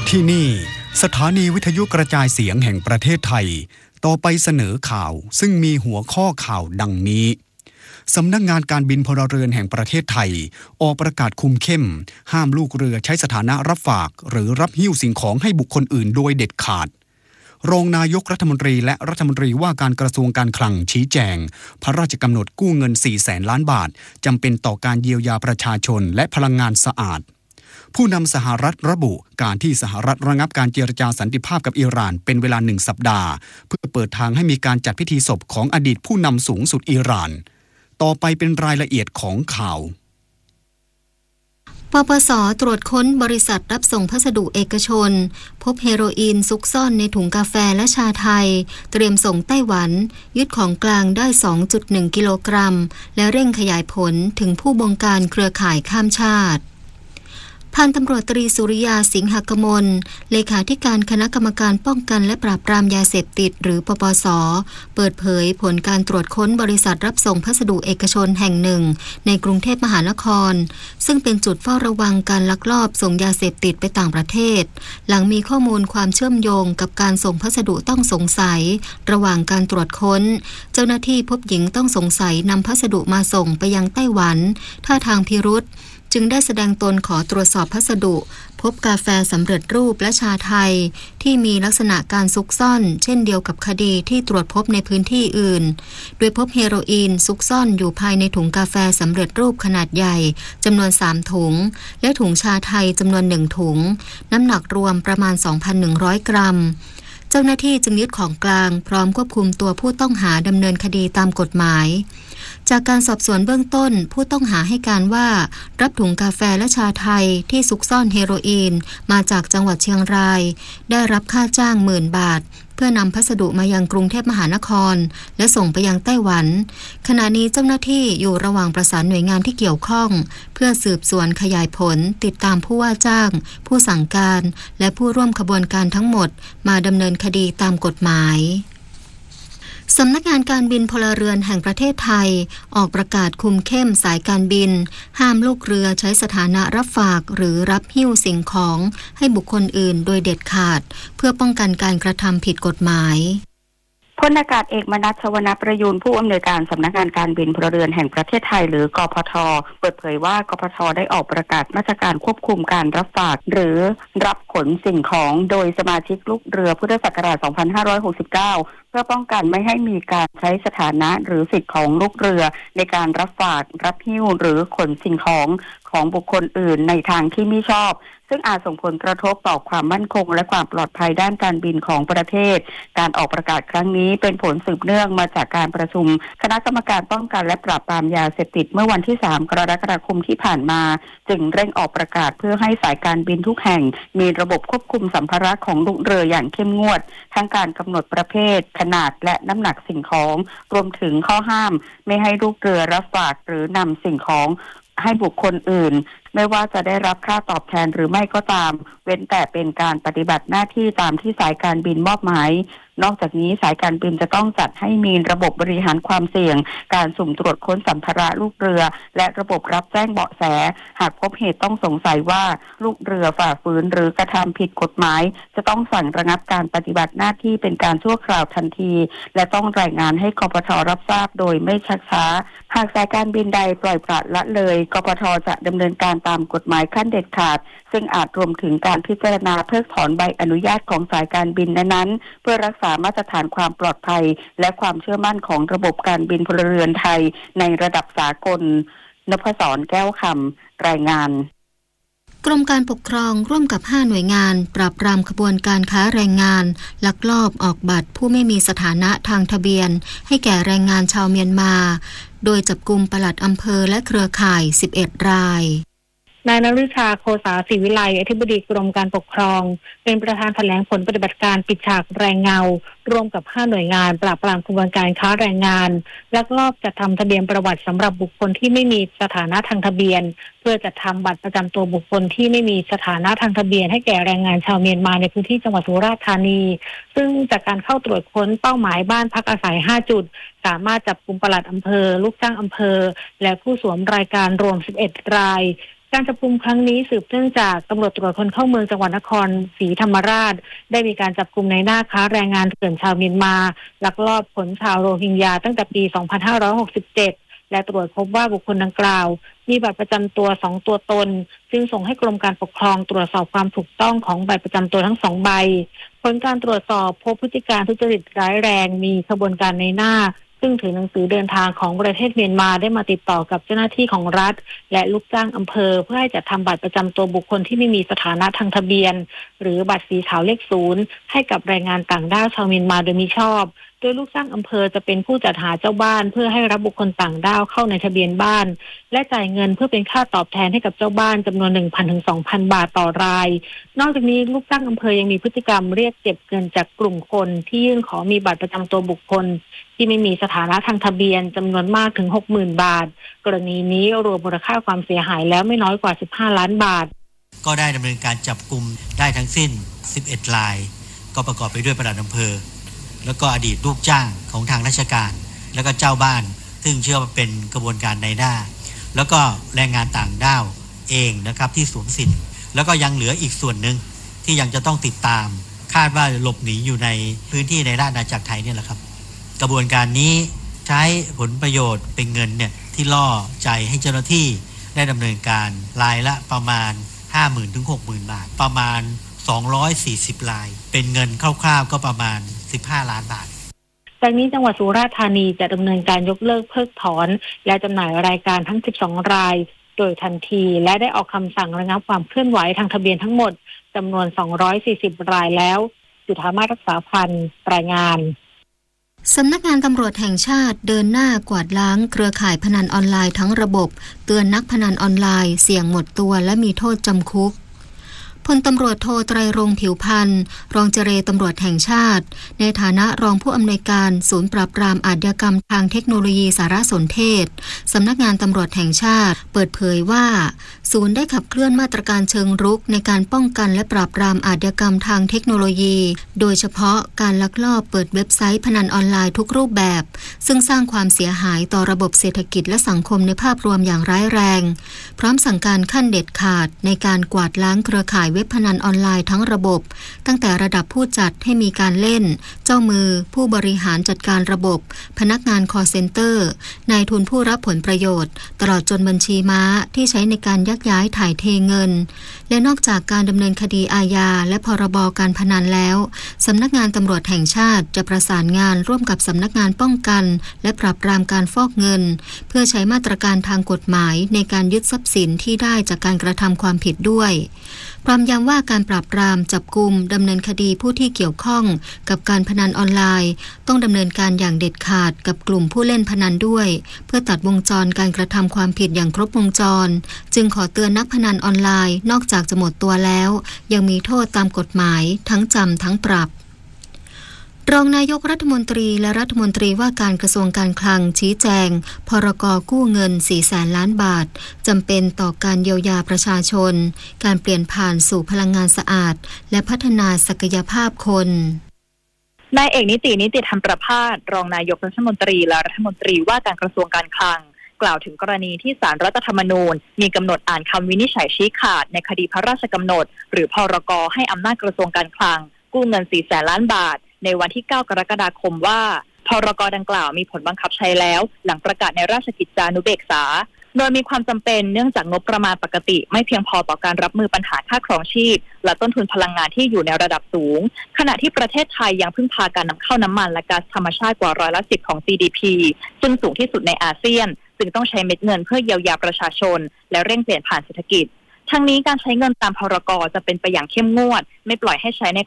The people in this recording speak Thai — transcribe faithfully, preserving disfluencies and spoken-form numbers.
ที่นี่สถานีวิทยุกระจายเสียงแห่งประเทศไทยต่อไปเสนอข่าวซึ่งมีหัวข้อข่าวดังนี้สำนักงานการบินพลเรือนแห่งประเทศไทยออกประกาศคุมเข้มห้ามลูกเรือใช้สถานะรับฝากหรือรับหิ้วสิ่งของให้บุคคลอื่นโดยเด็ดขาดรองนายกรัฐมนตรีและรัฐมนตรีว่าการกระทรวงการคลังชี้แจงพระราชกำหนดกู้เงิน สี่แสนล้านบาทจำเป็นต่อการเยียวยาประชาชนและพลังงานสะอาดผู้นำสหรัฐระบุการที่สหรัฐระงับการเจรจาสันติภาพกับอิหร่านเป็นเวลาหนึ่งสัปดาห์เพื่อเปิดทางให้มีการจัดพิธีศพของอดีตผู้นำสูงสุดอิหร่านต่อไปเป็นรายละเอียดของข่าวปปส.ตรวจค้นบริษัทรับส่งพัสดุเอกชนพบเฮโรอีนซุกซ่อนในถุงกาแฟและชาไทยเตรียมส่งไต้หวันยึดของกลางได้ สองจุดหนึ่ง กิโลกรัมและเร่งขยายผลถึงผู้บงการเครือข่ายข้ามชาติพันตำรวจตรีสุริยาสิงหกมลเลขาธิการคณะกรรมการป้องกันและปราบปรามยาเสพติดหรือปปส.เปิดเผยผลการตรวจค้นบริษัทรับส่งพัสดุเอกชนแห่งหนึ่งในกรุงเทพมหานครซึ่งเป็นจุดเฝ้าระวังการลักลอบส่งยาเสพติดไปต่างประเทศหลังมีข้อมูลความเชื่อมโยงกับการส่งพัสดุต้องสงสัยระหว่างการตรวจค้นเจ้าหน้าที่พบหญิงต้องสงสัยนำพัสดุมาส่งไปยังไต้หวันท่าทางพิรุธจึงได้แสดงตนขอตรวจสอบพัสดุพบกาแฟสำเร็จรูปและชาไทยที่มีลักษณะการซุกซ่อนเช่นเดียวกับคดีที่ตรวจพบในพื้นที่อื่นโดยพบเฮโรอีนซุกซ่อนอยู่ภายในถุงกาแฟสำเร็จรูปขนาดใหญ่จำนวนสามถุงและถุงชาไทยจำนวนหนึ่งถุงน้ำหนักรวมประมาณ สองพันหนึ่งร้อย กรัมเจ้าหน้าที่จึงยึดของกลางพร้อมควบคุมตัวผู้ต้องหาดำเนินคดีตามกฎหมายจากการสอบสวนเบื้องต้นผู้ต้องหาให้การว่ารับถุงกาแฟและชาไทยที่ซุกซ่อนเฮโรอีนมาจากจังหวัดเชียงรายได้รับค่าจ้างหมื่นบาทเพื่อนำพัสดุมายังกรุงเทพมหานครและส่งไปยังไต้หวันขณะนี้เจ้าหน้าที่อยู่ระหว่างประสานหน่วยงานที่เกี่ยวข้องเพื่อสืบสวนขยายผลติดตามผู้ว่าจ้างผู้สั่งการและผู้ร่วมขบวนการทั้งหมดมาดำเนินคดีตามกฎหมายสำนักงานการบินพลเรือนแห่งประเทศไทยออกประกาศคุมเข้มสายการบินห้ามลูกเรือใช้สถานะรับฝากหรือรับหิ้วสิ่งของให้บุคคลอื่นโดยเด็ดขาดเพื่อป้องกันการกระทำผิดกฎหมายพลอากาศเอกมนัส ชวณประยูรผู้อำนวยการสำนักงานการบินพลเรือนแห่งประเทศไทยหรือกพท.เปิดเผยว่ากพท.ได้ออกประกาศมาตรการควบคุมการรับฝากหรือรับขนสิ่งของโดยสมาชิกลูกเรือพุทธศักราชสองพันห้าร้อยหกสิบเก้าเพื่อป้องกันไม่ให้มีการใช้สถานะหรือสิทธิของลูกเรือในการรับฝากรับหิ้วหรือขนสิ่งของของบุคคลอื่นในทางที่ไม่ชอบซึ่งอาจส่งผลกระทบต่อความมั่นคงและความปลอดภัยด้านการบินของประเทศการออกประกาศครั้งนี้เป็นผลสืบเนื่องมาจากการประชุมคณะกรรมการป้องกันและปราบปรามยาเสพติดเมื่อวันที่สามกรกฎาคมที่ผ่านมาจึงเร่งออกประกาศเพื่อให้สายการบินทุกแห่งมีระบบควบคุมสัมภาระของลูกเรืออย่างเข้มงวดทั้งการกำหนดประเภทขนาดและน้ำหนักสิ่งของรวมถึงข้อห้ามไม่ให้ลูกเรือรับฝากหรือนำสิ่งของให้บุคคลอื่นไม่ว่าจะได้รับค่าตอบแทนหรือไม่ก็ตามเว้นแต่เป็นการปฏิบัติหน้าที่ตามที่สายการบินมอบหมายนอกจากนี้สายการบินจะต้องจัดให้มีระบบบริหารความเสี่ยงการสุ่มตรวจค้นสัมภาระลูกเรือและระบบรับแจ้งเบาะแสหากพบเหตุต้องสงสัยว่าลูกเรือฝ่าฝืนหรือกระทำผิดกฎหมายจะต้องสั่งระงับการปฏิบัติหน้าที่เป็นการชั่วคราวทันทีและต้องรายงานให้กพท.รับทราบโดยไม่ชักช้าหากสายการบินใดปล่อยปละละเลยกพท.จะดำเนินการตามกฎหมายขั้นเด็ดขาดซึ่งอาจรวมถึงการพิจารณาเพิกถอนใบอนุญาตของสายการบินนั้นๆเพื่อรักษามาตรฐานความปลอดภัยและความเชื่อมั่นของระบบการบินพลเรือนไทยในระดับสากลนพศรแก้วคำรายงานกรมการปกครองร่วมกับห้าหน่วยงานปราบปรามขบวนการค้าแรงงานลักลอบออกบัตรผู้ไม่มีสถานะทางทะเบียนให้แก่แรงงานชาวเมียนมาโดยจับกุมปลัดอำเภอและเครือข่ายสิบเอ็ดรายนายนฤชาโคสาศรีวิไลอธิบดีกรมการปกครองเป็นประธานแถลงผลปฏิบัติการปิดฉากแรงเงาร่วมกับห้าหน่วยงานปราบปรามขบวนการค้าแรงงานลักลอบจัดทำทะเบียนประวัติสำหรับบุคคลที่ไม่มีสถานะทางทะเบียนเพื่อจัดทำบัตรประจำตัวบุคคลที่ไม่มีสถานะทางทะเบียนให้แก่แรงงานชาวเมียนมาในพื้นที่จังหวัดสุราษฎร์ธานีซึ่งจากการเข้าตรวจค้นเป้าหมายบ้านพักอาศัยห้าจุดสามารถจับกุมปลัดอำเภอลูกจ้างอำเภอและผู้สวมรายการรวมสิบเอ็ดรายการจับกุมครั้งนี้สืบเนื่องจากตำรวจตรวจคนเข้าเมืองจังหวัดนครศรีธรรมราชได้มีการจับกุมในหน้าค้าแรงงานเถื่อนชาวเมียนมาลักลอบขนชาวโรฮิงญาตั้งแต่ปี สองพันห้าร้อยหกสิบเจ็ด และตรวจพบว่าบุคคลดังกล่าวมีบัตรประจำตัวสองตัวตนจึงส่งให้กรมการปกครองตรวจสอบความถูกต้องของบัตรประจำตัวทั้งสองใบผลการตรวจสอบพบพฤติการทุจริตร้ายแรงมีขบวนการในหน้าซึ่งถือหนังสือเดินทางของประเทศเมียนมาได้มาติดต่อกับเจ้าหน้าที่ของรัฐและลูกจ้างอำเภอเพื่อให้จัดทำบัตรประจำตัวบุคคลที่ไม่มีสถานะทางทะเบียนหรือบัตรสีขาวเลขศูนย์ให้กับแรงงานต่างด้าวชาวเมียนมาโดยมิชอบโดยลูกจ้างอำเภอจะเป็นผู้จัดหาเจ้าบ้านเพื่อให้รับบุคคลต่างด้าวเข้าในทะเบียนบ้านและจ่ายเงินเพื่อเป็นค่าตอบแทนให้กับเจ้าบ้านจำนวน หนึ่งพัน ถึง สองพัน บาทต่อรายนอกจากนี้ลูกจ้างอำเภอยังมีพฤติกรรมเรียกเก็บเงินจากกลุ่มคนที่ยื่นขอมีบัตรประจำตัวบุคคลที่ไม่มีสถานะทางทะเบียนจำนวนมากถึง หกหมื่น บาทกรณีนี้รวมมูลค่าความเสียหายแล้วไม่น้อยกว่าสิบห้าล้านบาทก็ได้ดำเนินการจับกุมได้ทั้งสิ้นสิบเอ็ดรายก็ประกอบไปด้วยปลัดอำเภอแล้วก็อดีตลูกจ้างของทางราชการแล้วก็เจ้าบ้านซึ่งเชื่อว่าเป็นกระบวนการในหน้าแล้วก็แรงงานต่างด้าวเองนะครับที่สวมสิทธิ์แล้วก็ยังเหลืออีกส่วนหนึ่งที่ยังจะต้องติดตามคาดว่าหลบหนีอยู่ในพื้นที่ในราชอาณาจักรไทยเนี่ยแหละครับกระบวนการนี้ใช้ผลประโยชน์เป็นเงินเนี่ยที่ล่อใจให้เจ้าหน้าที่ได้ดำเนินการรายละประมาณ ห้าหมื่น ถึง หกหมื่น บาทประมาณสองร้อยสี่สิบรายเป็นเงินคร่าวๆก็ประมาณสิบห้าล้านบาทจากนี้จังหวัดสุราษฎร์ธานีจะดำเนินการยกเลิกเพิกถอนและจำหน่ายรายการทั้งสิบสองรายโดยทันทีและได้ออกคำสั่งระงับความเคลื่อนไหวทางทะเบียนทั้งหมดจำนวนสองร้อยสี่สิบรายแล้วจุฑามาศรักษาพันธ์รายงานสำนักงานตำรวจแห่งชาติเดินหน้ากวาดล้างเครือข่ายพนันออนไลน์ทั้งระบบเตือนนักพนันออนไลน์เสี่ยงหมดตัวและมีโทษจำคุกพลตำรวจโทไตรรงค์ผิวพันธ์รองเจรตำรวจแห่งชาติในฐานะรองผู้อำนวยการศูนย์ปราบปรามอาชญากรรมทางเทคโนโลยีสารสนเทศสำนักงานตำรวจแห่งชาติเปิดเผยว่าศูนย์ได้ขับเคลื่อนมาตรการเชิงรุกในการป้องกันและปราบปรามอาชญากรรมทางเทคโนโลยีโดยเฉพาะการลักลอบเปิดเว็บไซต์พนันออนไลน์ทุกรูปแบบซึ่งสร้างความเสียหายต่อระบบเศรษฐกิจและสังคมในภาพรวมอย่างร้ายแรงพร้อมสั่งการขั้นเด็ดขาดในการกวาดล้างเครือข่ายเว็บพนันออนไลน์ทั้งระบบตั้งแต่ระดับผู้จัดให้มีการเล่นเจ้ามือผู้บริหารจัดการระบบพนักงานคอลเซ็นเตอร์นายทุนผู้รับผลประโยชน์ตลอดจนบัญชีม้าที่ใช้ในการยักย้ายถ่ายเทเงินและนอกจากการดำเนินคดีอาญาและพรบการพนันแล้วสำนักงานตำรวจแห่งชาติจะประสานงานร่วมกับสำนักงานป้องกันและปราบปรามการฟอกเงินเพื่อใช้มาตรการทางกฎหมายในการยึดทรัพย์สินที่ได้จากการกระทำความผิดด้วยพร้อมย้ำว่าการปราบปรามจับกุมดำเนินคดีผู้ที่เกี่ยวข้องกับการพนันออนไลน์ต้องดำเนินการอย่างเด็ดขาดกับกลุ่มผู้เล่นพนันด้วยเพื่อตัดวงจรการกระทำความผิดอย่างครบวงจรจึงขอเตือนนักพนันออนไลน์นอกจากจะหมดตัวแล้วยังมีโทษตามกฎหมายทั้งจำทั้งปรับรองนายกรัฐมนตรีและรัฐมนตรีว่าการกระทรวงการคลังชี้แจงพรก.กู้เงิน สี่แสนล้านบาทจำเป็นต่อการเยียวยาประชาชนการเปลี่ยนผ่านสู่พลังงานสะอาดและพัฒนาศักยภาพคนนายเอกนิตินิติธรรมประภาสรองนายกรัฐมนตรีและรัฐมนตรีว่าการกระทรวงการคลังกล่าวถึงกรณีที่ศาลรัฐธรรมนูญมีกำหนดอ่านคำวินิจฉัยชี้ขาดในคดีพระราชกำหนดหรือพรก.ให้อำนาจกระทรวงการคลังกู้เงิน สี่แสนล้านบาทในวันที่เก้ากรกฎาคมว่าพรก.ดังกล่าวมีผลบังคับใช้แล้วหลังประกาศในราชกิจจานุเบกษาโดยมีความจำเป็นเนื่องจากงบประมาณปกติไม่เพียงพอต่อการรับมือปัญหาค่าครองชีพและต้นทุนพลังงานที่อยู่ในระดับสูงขณะที่ประเทศไทยยังพึ่งพาการนำเข้าน้ำมันและก๊าซธรรมชาติกว่าร้อยละสิบของ จี ดี พี ซึ่งสูงที่สุดในอาเซียนจึงต้องใช้เม็ดเงินเพื่อเยียวยาประชาชนและเร่งเปลี่ยนผ่านเศรษฐกิจทั้งนี้การใช้เงินตามพรก.จะเป็นไปอย่างเข้มงวดไม่ปล่อยให้ใช้ใน